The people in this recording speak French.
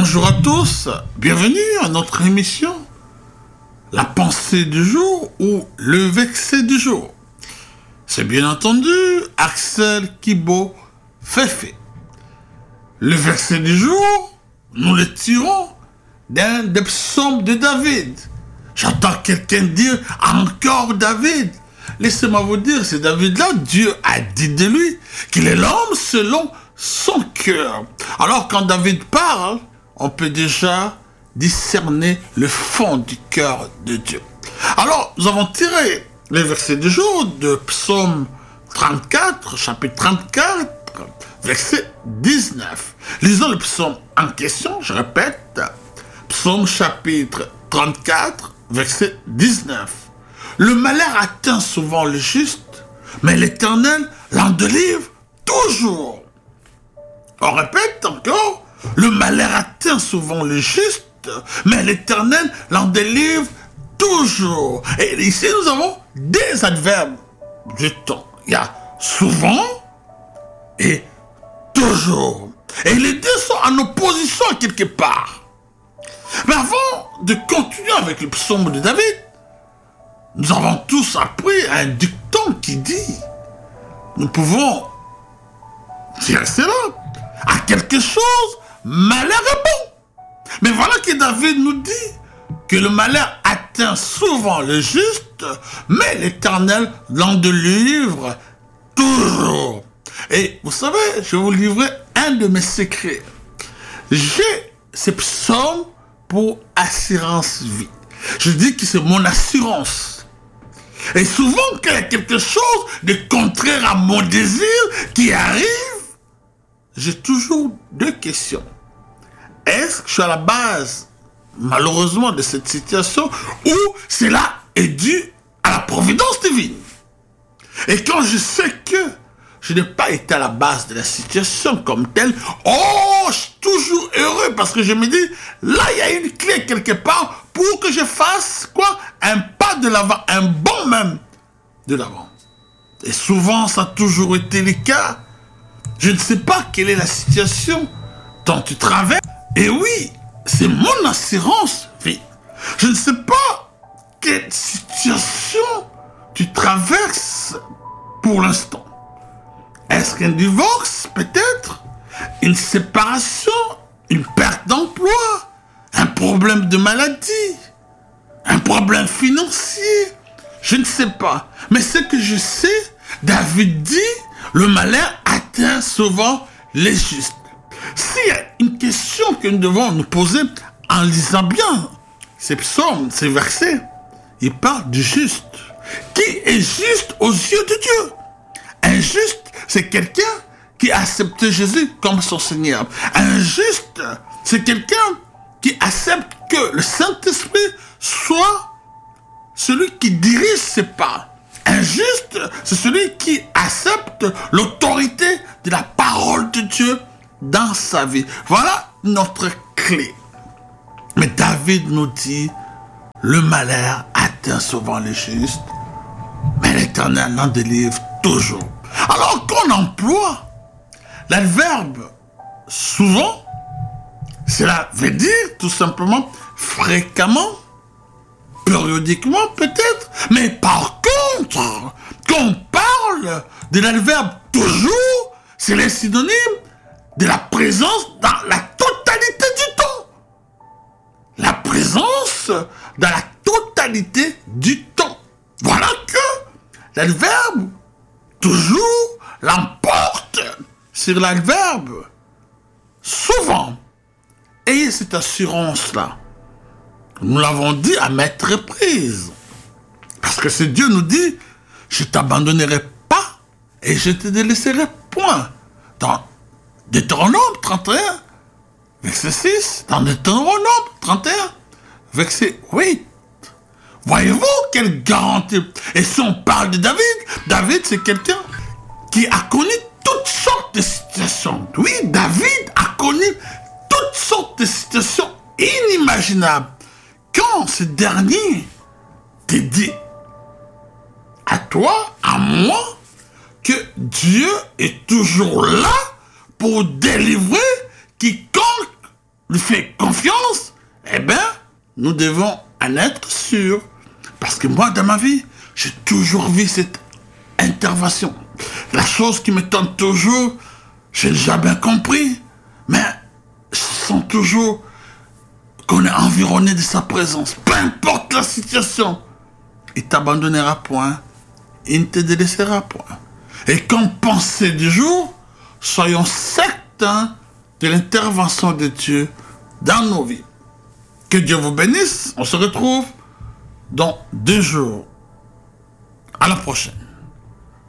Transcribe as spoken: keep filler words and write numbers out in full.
Bonjour à tous, bienvenue à notre émission La pensée du jour ou le verset du jour. C'est bien entendu Axel Kibo Fefe. Le verset du jour, nous le tirons d'un des psaumes de David. J'entends quelqu'un dire encore David. Laissez-moi vous dire, c'est David-là, Dieu a dit de lui qu'il est l'homme selon son cœur. Alors quand David parle, on peut déjà discerner le fond du cœur de Dieu. Alors, nous avons tiré les versets du jour de Psaume trente-quatre, chapitre trente-quatre, verset dix-neuf. Lisons le psaume en question, je répète, Psaume chapitre trente-quatre, verset dix-neuf. Le malheur atteint souvent le juste, mais l'Éternel l'en délivre toujours. On répète encore, le malheur atteint souvent le juste, mais l'Éternel l'en délivre toujours. Et ici, nous avons des adverbes du temps. Il y a souvent et toujours. Et les deux sont en opposition quelque part. Mais avant de continuer avec le psaume de David, nous avons tous appris un dicton qui dit, nous pouvons dire cela, à quelque chose, malheur est bon. Mais voilà que David nous dit que le malheur atteint souvent le juste, mais l'Éternel l'en délivre toujours. Et vous savez, je vais vous livrer un de mes secrets. J'ai ces psaumes pour assurance vie. Je dis que c'est mon assurance. Et souvent, quand il y a quelque chose de contraire à mon désir qui arrive, j'ai toujours deux questions. Est-ce que je suis à la base, malheureusement, de cette situation, ou cela est dû à la providence divine? Et quand je sais que je n'ai pas été à la base de la situation comme telle, oh, je suis toujours heureux parce que je me dis, là, il y a une clé quelque part pour que je fasse quoi? Un pas de l'avant, un bond même de l'avant. Et souvent, ça a toujours été le cas. Je ne sais pas quelle est la situation dont tu traverses. Et oui, c'est mon assurance vie. Je ne sais pas quelle situation tu traverses pour l'instant. Est-ce qu'un divorce, peut-être? Une séparation? Une perte d'emploi? Un problème de maladie? Un problème financier? Je ne sais pas. Mais ce que je sais, David dit, le malheur atteint souvent les justes. S'il y a une question que nous devons nous poser en lisant bien ces psaumes, ces versets, il parle du juste. Qui est juste aux yeux de Dieu? Un juste, c'est quelqu'un qui accepte Jésus comme son Seigneur. Un juste, c'est quelqu'un qui accepte que le Saint-Esprit soit celui qui dirige ses pas. Un juste, c'est celui qui accepte l'autorité de la parole de Dieu dans sa vie. Voilà notre clé. Mais David nous dit, le malheur atteint souvent les justes, mais l'Éternel en délivre toujours. Alors qu'on emploie l'adverbe souvent, cela veut dire tout simplement fréquemment, périodiquement peut-être, mais par contre, quand on parle de l'adverbe toujours, c'est le synonyme de la présence dans la totalité du temps. La présence dans la totalité du temps. Voilà que l'adverbe toujours l'emporte sur l'adverbe souvent. Ayez cette assurance-là. Nous l'avons dit à maintes reprises. Parce que ce Dieu nous dit, je t'abandonnerai pas et je te délaisserai point. Dans Deutéronome trente et un, verset six, dans Deutéronome trente et un, verset huit. Voyez-vous quelle garantie? Et si on parle de David, David c'est quelqu'un qui a connu toutes sortes de situations. Oui, David a connu toutes sortes de situations inimaginables. Quand ce dernier te dit à toi, à moi, que Dieu est toujours là pour délivrer quiconque lui fait confiance, eh bien, nous devons en être sûrs. Parce que moi, dans ma vie, j'ai toujours vu cette intervention. La chose qui me tente toujours, je n'ai jamais compris, mais je sens toujours qu'on est environné de sa présence. Peu importe la situation, il t'abandonnera point, il ne te délaissera point. Et comme pensée du jour, soyons certains de l'intervention de Dieu dans nos vies. Que Dieu vous bénisse. On se retrouve dans deux jours. À la prochaine.